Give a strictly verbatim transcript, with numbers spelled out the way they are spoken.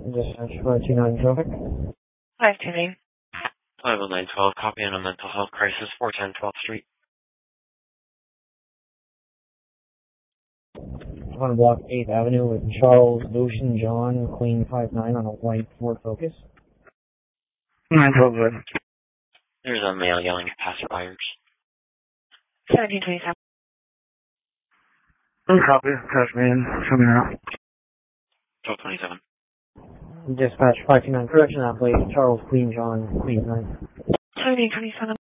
Dispatch five two nine traffic. five two nine. five one nine twelve, copy on a mental health crisis, four ten twelfth Street. On block eighth Avenue with Charles, Lucian, John, Queen five nine on a white Ford Focus. nine twelve, good. There's a male yelling at passerbyers. seventeen twenty-seven. Copy, touch me in, show me now. twelve twenty-seven. Dispatch five two nine correction, appellate Charles, Queen, John, Queen nine. seventeen twenty-seven.